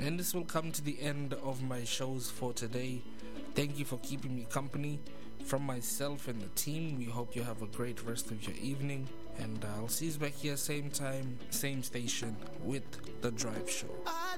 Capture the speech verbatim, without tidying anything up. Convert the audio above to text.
And this will come to the end of my shows for today. Thank you for keeping me company. From myself and the team, we hope you have a great rest of your evening. And uh, I'll see you back here same time, same station with The Drive Show.